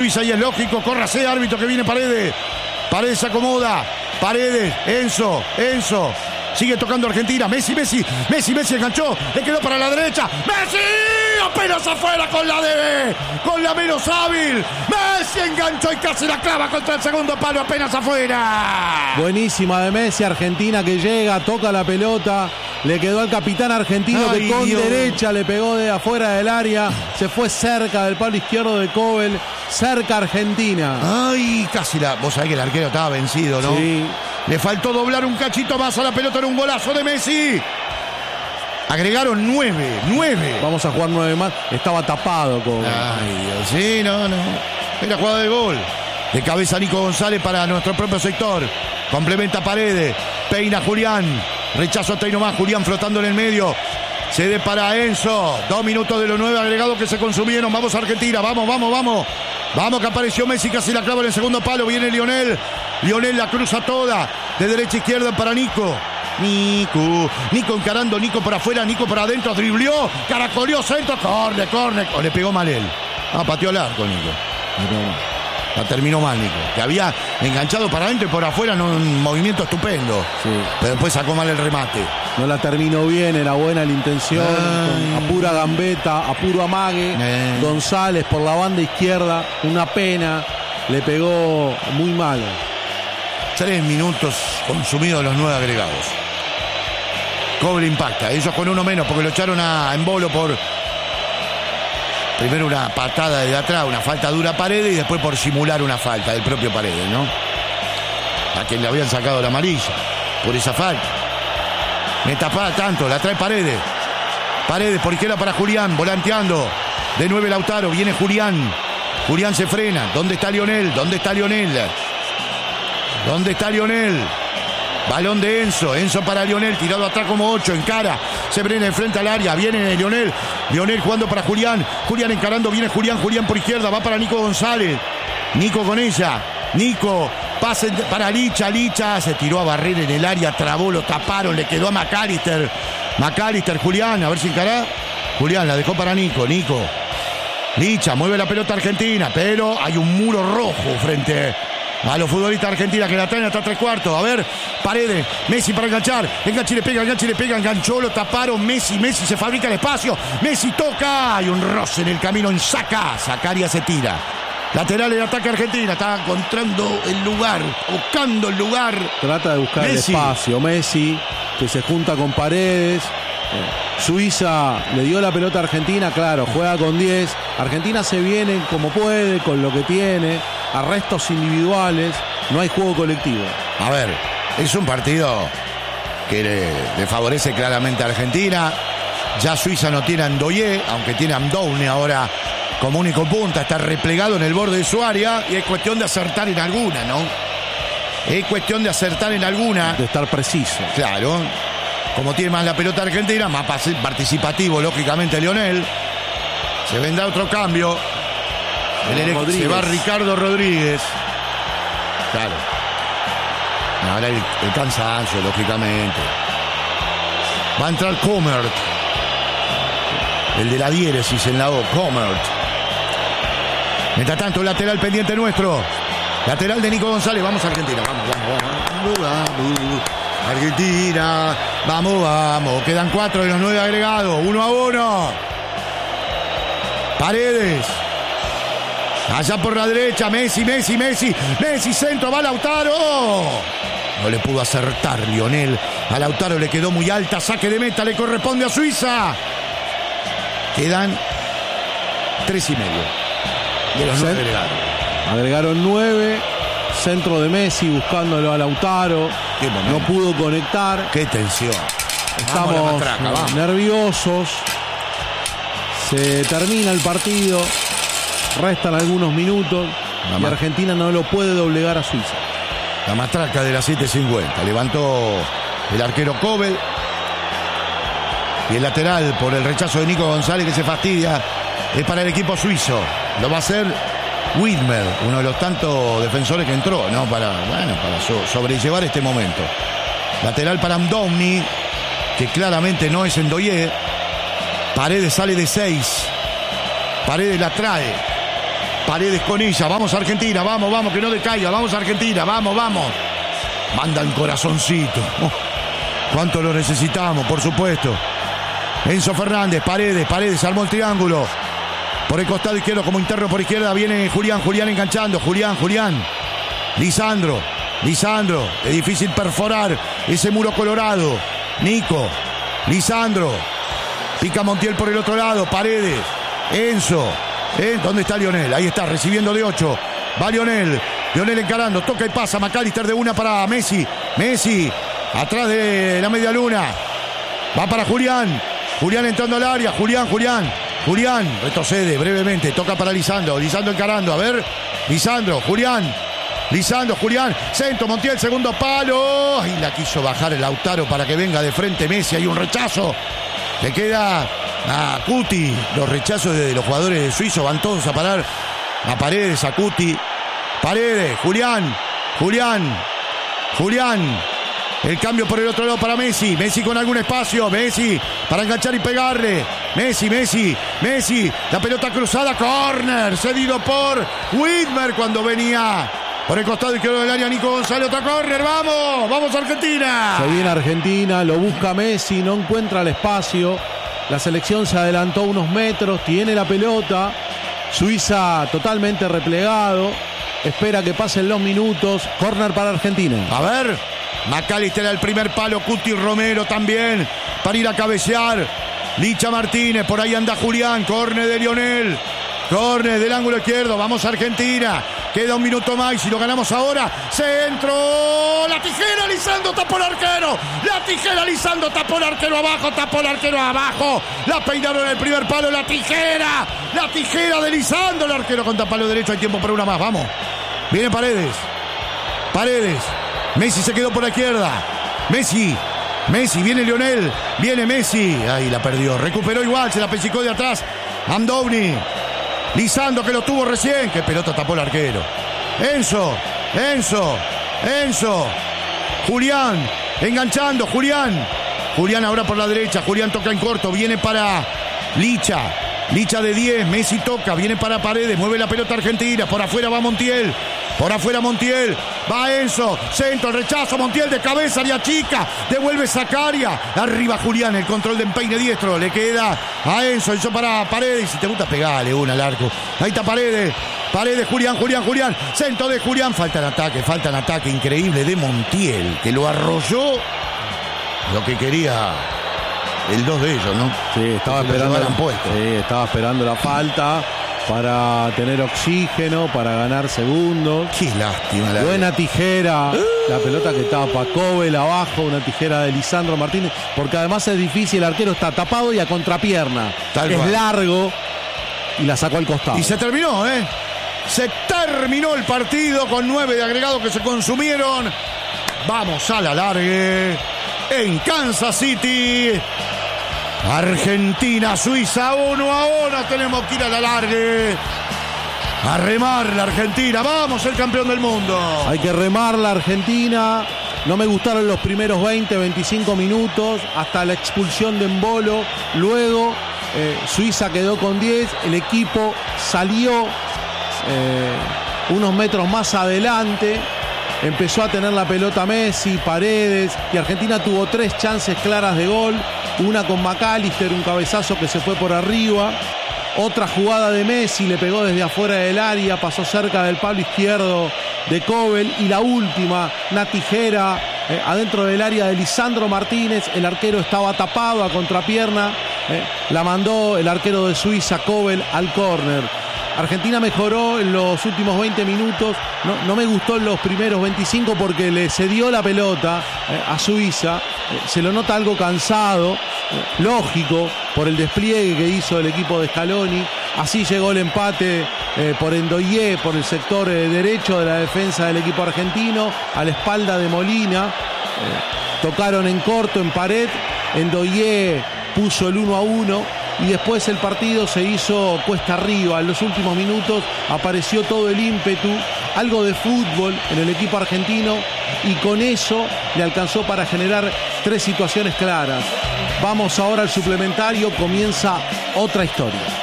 Suiza y es lógico. Córrase, árbitro, que viene Paredes. Paredes se acomoda. Paredes, Enzo. Sigue tocando Argentina. Messi enganchó. Le quedó para la derecha. ¡Messi! Apenas afuera con la menos hábil. Messi enganchó y casi la clava contra el segundo palo. Apenas afuera. Buenísima de Messi. Argentina que llega, toca la pelota. Le quedó al capitán argentino que con derecha le pegó de afuera del área. Se fue cerca del palo izquierdo de Kobel. Cerca Argentina. Ay, casi la... Vos sabés que el arquero estaba vencido, ¿no? Sí. Le faltó doblar un cachito más a la pelota. Era un golazo de Messi. Agregaron 9. Vamos a jugar 9 más. Estaba tapado con... Ay, Dios. Sí, no. Era jugada de gol. De cabeza Nico González para nuestro propio sector. Complementa Paredes. Peina Julián. Rechazo hasta ahí nomás. Julián flotando en el medio. Cede para Enzo. 2 minutos de los 9 agregados que se consumieron. Vamos a Argentina. Vamos. Vamos que apareció Messi. Casi la clava en el segundo palo. Viene Lionel. Lionel la cruza toda. De derecha a izquierda para Nico. Nico encarando. Nico para afuera. Nico para adentro. Driblió. Caracoleó centro. Córner. O le pegó mal él. Pateó el arco Nico. La terminó mal Nico. Que había enganchado para adentro y por afuera. Un movimiento estupendo. Sí. Pero después sacó mal el remate. No la terminó bien, era buena la intención. A pura gambeta, a puro amague. González por la banda izquierda, una pena. Le pegó muy mal. 3 minutos consumidos los 9 agregados. Kobel impacta. Ellos con uno menos porque lo echaron a Embolo por... Primero una patada de atrás, una falta dura a Paredes y después por simular una falta del propio Paredes, ¿no? A quien le habían sacado la amarilla por esa falta. Me tapaba tanto, la trae Paredes. Paredes por izquierda para Julián, volanteando. De 9 Lautaro, viene Julián. Julián se frena. ¿Dónde está Lionel? Balón de Enzo. Enzo para Lionel, tirado atrás como 8, encara. Se frena de frente al área. Viene Lionel. Lionel jugando para Julián. Julián encarando, viene Julián. Julián por izquierda, va para Nico González. Nico con ella. Nico. Pase para Licha se tiró a barrer en el área, trabó, lo taparon, le quedó a McAllister, Julián, a ver si encará. Julián la dejó para Nico. Licha mueve la pelota argentina, pero hay un muro rojo frente a los futbolistas argentinos que la traen hasta 3/4. A ver, Paredes, Messi para enganchar, enganche y le pega, enganchó, lo taparon, Messi se fabrica el espacio, Messi toca, hay un roce en el camino en Sacaria se tira. Lateral en ataque Argentina, está encontrando el lugar, buscando el lugar. Trata de buscar Messi. El espacio. Messi, que se junta con Paredes. Suiza le dio la pelota a Argentina, claro, juega con 10. Argentina se viene como puede, con lo que tiene. Arrestos individuales, no hay juego colectivo. A ver, es un partido que le favorece claramente a Argentina. Ya Suiza no tiene a Ndoye, aunque tiene a Amdouni ahora como único punta, está replegado en el borde de su área y es cuestión de acertar en alguna, ¿no? Es cuestión de acertar en alguna. De estar preciso. Claro. Como tiene más la pelota Argentina, más participativo, lógicamente, Lionel. Se vendrá otro cambio. Se va Ricardo Rodríguez. Claro. Ahora el cansancio, lógicamente. Va a entrar Comert. El de la diéresis en la O, Comert. Mientras tanto, lateral pendiente nuestro. Lateral de Nico González. Vamos a Argentina. Vamos. Argentina. Vamos. Quedan 4 de los 9 agregados. 1-1. Paredes. Allá por la derecha. Messi. Centro. Va Lautaro. No le pudo acertar Lionel. A Lautaro le quedó muy alta. Saque de meta. Le corresponde a Suiza. Quedan 3 y medio. De los 9 agregados. Agregaron 9. Centro de Messi buscándolo a Lautaro. No pudo conectar. Qué tensión. Estamos vamos. Nerviosos. Se termina el partido. Restan algunos minutos. Y Argentina no lo puede doblegar a Suiza. La matraca de las 7:50. Levantó el arquero Kobel. Y el lateral por el rechazo de Nico González que se fastidia. Es para el equipo suizo. Lo va a hacer Widmer, uno de los tantos defensores que entró, ¿no? Para sobrellevar este momento. Lateral para Amdouni, que claramente no es Ndoye. Paredes sale de 6. Paredes la trae. Paredes con ella. Vamos Argentina, vamos, que no decaiga. Vamos Argentina, vamos. Mandan corazoncito. Cuánto lo necesitamos, por supuesto. Enzo Fernández, Paredes, armó el triángulo. Por el costado izquierdo, como interno por izquierda, viene Julián enganchando. Julián. Lisandro. Es difícil perforar ese muro colorado. Nico. Lisandro. Pica Montiel por el otro lado. Paredes. Enzo. ¿Dónde está Lionel? Ahí está, recibiendo de 8. Va Lionel encarando. Toca y pasa. McAllister de una para Messi. Atrás de la media luna. Va para Julián entrando al área. Julián retrocede brevemente. Toca para Lisandro encarando. A ver. Julián. Centro, Montiel, segundo palo. Y la quiso bajar el Lautaro para que venga de frente Messi. Hay un rechazo. Le queda a Cuti. Los rechazos de los jugadores de Suizo van todos a parar a Paredes, a Cuti. Paredes, Julián. El cambio por el otro lado para Messi con algún espacio. Messi para enganchar y pegarle. Messi. La pelota cruzada, córner, cedido por Whitmer cuando venía por el costado izquierdo del área Nico González. Otra córner, vamos Argentina. Se viene Argentina, lo busca Messi, no encuentra el espacio. La selección se adelantó unos metros, tiene la pelota. Suiza totalmente replegado. Espera que pasen los minutos. Córner para Argentina. A ver, McAllister al primer palo. Cuti Romero también para ir a cabecear. Licha Martínez, por ahí anda Julián. Córner de Lionel. Córner del ángulo izquierdo. Vamos Argentina. Queda un minuto más y si lo ganamos ahora. Centro. La tijera, Lisandro tapó el arquero. Abajo. La peinaron en el primer palo. La tijera de Lisandro. El arquero contra palo derecho. Hay tiempo para una más. Vamos. Viene Paredes. Messi se quedó por la izquierda. Messi, viene Lionel. Viene Messi. Ahí la perdió. Recuperó igual. Se la pellizcó de atrás. Andovni. Lisandro que lo tuvo recién. Qué pelota tapó el arquero. Enzo. Julián. Enganchando. Julián ahora por la derecha. Julián toca en corto. Viene para Licha de 10. Messi toca. Viene para Paredes. Mueve la pelota Argentina. Por afuera va Montiel. Va Enzo. Centro, el rechazo. Montiel de cabeza. Área chica. Devuelve Zaccaria. Arriba Julián. El control de empeine diestro. Le queda a Enzo. Enzo para Paredes. Si te gusta, pegale una al arco. Ahí está Paredes. Julián. Centro de Julián. Falta en ataque. Increíble de Montiel. Que lo arrolló. Lo que quería el 2 de ellos, ¿no? Sí, estaba esperando la falta para tener oxígeno, para ganar segundos. Qué lástima. Buena tijera, la pelota que tapa Cobel abajo, una tijera de Lisandro Martínez, porque además es difícil, el arquero está tapado y a contrapierna. Es largo y la sacó al costado. Y se terminó, Se terminó el partido con 9 de agregado que se consumieron. Vamos a la largue en Kansas City. Argentina, Suiza, 1-1. Tenemos que ir a la largue. A remar la Argentina. Vamos, el campeón del mundo. Hay que remar la Argentina. No me gustaron los primeros 20-25 minutos. Hasta la expulsión de Embolo. Luego Suiza quedó con 10. El equipo salió unos metros más adelante. Empezó a tener la pelota Messi, Paredes, y Argentina tuvo 3 chances claras de gol. Una con McAllister, un cabezazo que se fue por arriba. Otra jugada de Messi, le pegó desde afuera del área, pasó cerca del palo izquierdo de Cobel. Y la última, una tijera adentro del área de Lisandro Martínez. El arquero estaba tapado a contrapierna. La mandó el arquero de Suiza, Cobel, al córner. Argentina mejoró en los últimos 20 minutos. No me gustó en los primeros 25 porque le cedió la pelota a Suiza. Se lo nota algo cansado, lógico, por el despliegue que hizo el equipo de Scaloni. Así llegó el empate por Endoyé, por el sector derecho de la defensa del equipo argentino, a la espalda de Molina. Tocaron en corto, en pared. Endoyé puso el 1-1. Y después el partido se hizo cuesta arriba. En los últimos minutos apareció todo el ímpetu, algo de fútbol en el equipo argentino, y con eso le alcanzó para generar 3 situaciones claras. Vamos ahora al suplementario, comienza otra historia.